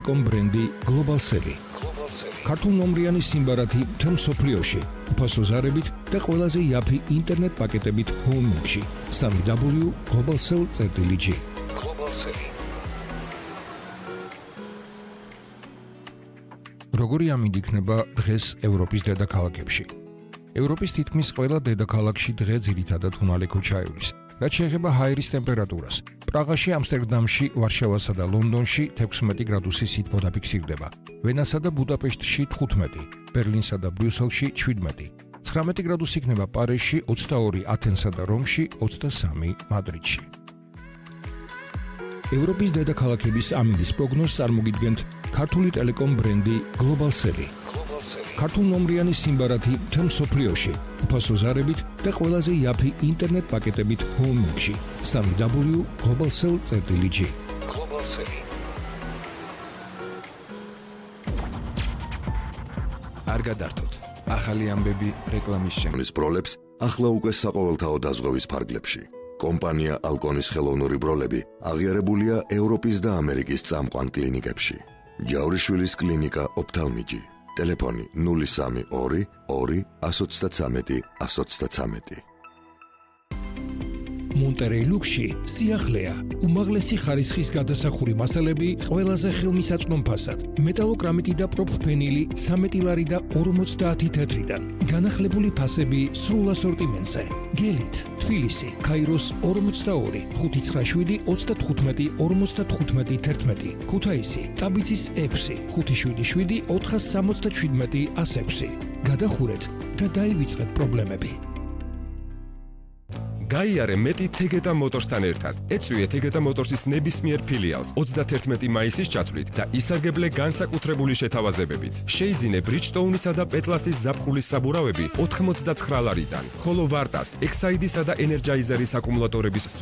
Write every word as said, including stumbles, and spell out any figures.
კომ ბრენდი Global Sally. ქართულ ნომრიანი სიმბარათი მთელ მსოფლიოში, უფასო ზარებით და ყველაზე იაფი ინტერნეტ პაკეტებით ჰოუმებში. სამი დაბლიუ global sell წერტილი ჯი. Global Sally. როგორი ამინდი იქნება დღეს ევროპის დედაქალაქებში? ევროპის თითქმის ყველა დედაქალაქში დღე ძირითადად უნალე ქუჩაევლის. რაც შეეხება ჰაერის ტემპერატურას, პრაღაში, ამსტერდამში, ვარშავასა და ლონდონში თექვსმეტი გრადუსი სითბო დაფიქსირდება, ვენასა და ბუდაპეშტში თხუთმეტი, ბერლინსა და ბრიუსელში შვიდმეტი, ცხრამეტი გრადუსი იქნება პარიზში, ოცდაორი ათენსა და რომში, ოცდასამი მადრიდში. ევროპის დედაქალაქების ამინდის პროგნოზს წარმოგიდგენთ ქართული ტელეკომ ბრენდი Global Sally. ქართულ ნომრიანი სიმბარათი მთელ მსოფლიოში, უფასო ზარებით და ყველაზე იაფი ინტერნეტ პაკეტებით ჰოუმებში. სამი დაბლიუ global sell წერტილი ჯი. Global Sally. არ გადართოთ. ახალი ამბები რეკლამის შემოს პროლებს ახლა უკვე საყოველთაო დაზღვევის ფარგლებში. კომპანია ალკონის ხელოვნური ბროლები აღიარებულია ევროპის და ამერიკის წამყვან კლინიკებში. ჯავრიშვილის კლინიკა ოფთალმიჯი. Telefoni ნული სამი ორი ორი ათს ოცდათრამეტი ათს ოცდათრამეტი. მონტერეი ლუქსში სიახლეა, უმაღლესი ხარისხის გადასახური მასალები ყველაზე ხელმისაწვდომ ფასად, მეტალოკრამიტი და პროფფენილი ცამეტი ლარი და ორმოცდაათი თეთრიდან, განახლებული ფასები სრულ ასორტიმენტზე, გელით, თბილისი, ქაიროს ორმოცდაორი, ხუთი ცხრა შვიდი ოცდათხუთმეტი ორმოცდათხუთმეტი თერთმეტი, ქუთაისი, ტაბიცის ექვსი, ხუთი შვიდი შვიდი ოთხას სამოცდაშვიდმეტი ას ექვსი. გადახურეთ და დაივიწყეთ პრობლემები. გაიარე მეტი თეგეტა მოტორსთან ერთად. ეწვიე თეგეტა მოტორსის ნებისმიერ ფილიალს ოცდათერთმეტი მაისის ჩათვლით და ისარგებლე განსაკუთრებული შეთავაზებებით. შეიძინე ბრიჯტოუნისა და პეტლასის ზაფხულის საბურავები ოთხმოცდაცხრა ლარიდან, ხოლო ვარტას, ექსაიდისა და ენერჯაიზერის აკუმულატორების